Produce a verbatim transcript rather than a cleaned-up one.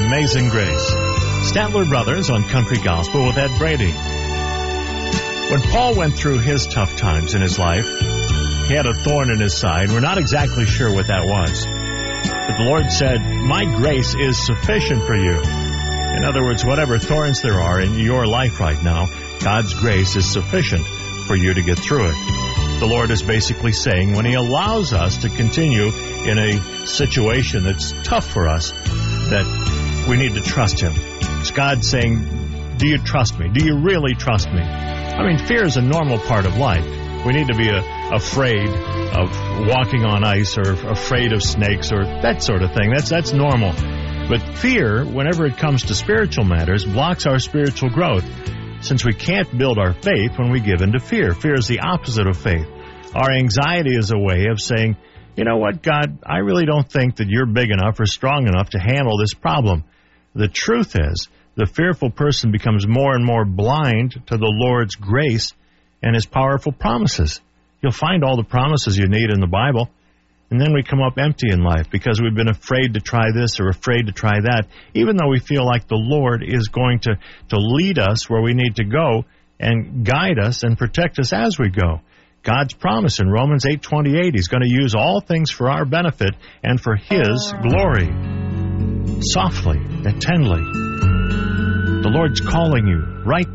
Amazing Grace. Statler Brothers on Country Gospel with Ed Brady. When Paul went through his tough times in his life, he had a thorn in his side. We're not exactly sure what that was. But the Lord said, my grace is sufficient for you. In other words, whatever thorns there are in your life right now, God's grace is sufficient for you to get through it. The Lord is basically saying when He allows us to continue in a situation that's tough for us, that we need to trust Him. It's God saying, do you trust me? Do you really trust me? I mean, fear is a normal part of life. We need to be a, afraid of walking on ice or afraid of snakes or that sort of thing. That's that's normal. But fear, whenever it comes to spiritual matters, blocks our spiritual growth, since we can't build our faith when we give in to fear. Fear is the opposite of faith. Our anxiety is a way of saying, you know what, God, I really don't think that you're big enough or strong enough to handle this problem. The truth is, the fearful person becomes more and more blind to the Lord's grace and His powerful promises. You'll find all the promises you need in the Bible, and then we come up empty in life because we've been afraid to try this or afraid to try that, even though we feel like the Lord is going to, to lead us where we need to go and guide us and protect us as we go. God's promise in Romans eight twenty-eight, He's going to use all things for our benefit and for His glory. Softly and tenderly, the Lord's calling you right